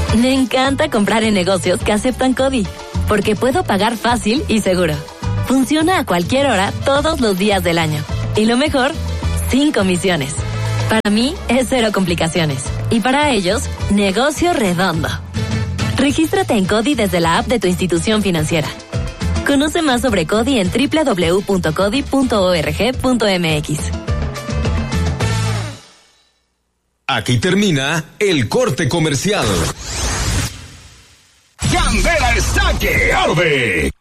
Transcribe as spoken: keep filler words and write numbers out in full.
Me encanta comprar en negocios que aceptan CODI, porque puedo pagar fácil y seguro. Funciona a cualquier hora, todos los días del año. Y lo mejor, sin comisiones. Para mí, es cero complicaciones. Y para ellos, negocio redondo. Regístrate en CODI desde la app de tu institución financiera. Conoce más sobre CODI en doble u doble u doble u punto codi punto org punto m x. Aquí termina el corte comercial. Candela está que arde.